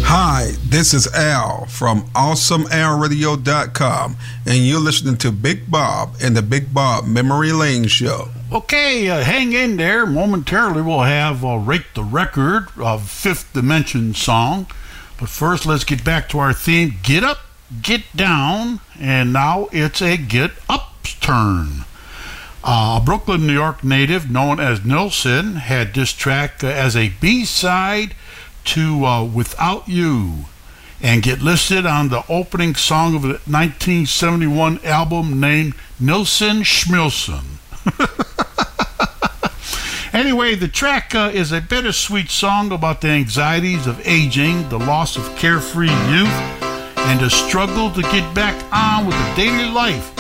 Hi, this is Al from AwesomeAlRadio.com, and you're listening to Big Bob and the Big Bob Memory Lane Show. Okay, hang in there. Momentarily, we'll have Rate the Record of Fifth Dimension song. But first, let's get back to our theme, Get Up, Get Down, and now it's a Get Up's turn. A Brooklyn, New York native known as Nilsson had this track as a B-side to Without You, and get listed on the opening song of the 1971 album named Nilsson Schmilsson. Anyway, the track is a bittersweet song about the anxieties of aging, the loss of carefree youth, and the struggle to get back on with the daily life